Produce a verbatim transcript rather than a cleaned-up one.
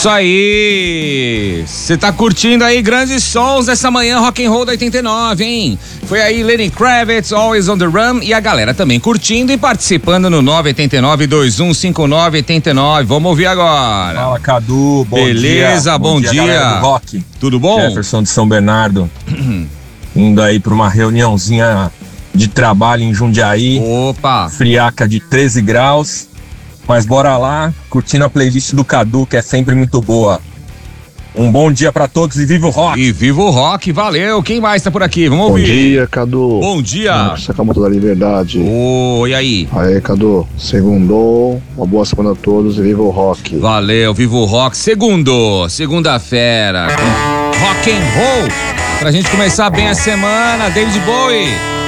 Isso aí! Você tá curtindo aí grandes sons dessa manhã rock and roll da oitenta e nove, hein? Foi aí Lenny Kravitz, Always on the Run, e a galera também curtindo e participando no nove oito nove, dois um cinco nove oito nove. Vamos ouvir agora. Fala, Cadu, bom Beleza, dia. Beleza, bom, bom dia. dia. Galera do rock. Tudo bom? Jefferson de São Bernardo. Indo aí pra uma reuniãozinha de trabalho em Jundiaí. Opa! Friaca de treze graus. Mas bora lá, curtindo a playlist do Cadu, que é sempre muito boa. Um bom dia pra todos e viva o rock! E viva o rock, valeu! Quem mais tá por aqui? Vamos ouvir. Bom dia, Cadu. Bom dia! Sacramento da Liberdade. Oi, aí? Aí, Cadu. Segundou, uma boa semana a todos e viva o rock. Valeu, viva o rock. Segundo, segunda-feira, rock and roll. Pra gente começar bem a semana, David Bowie.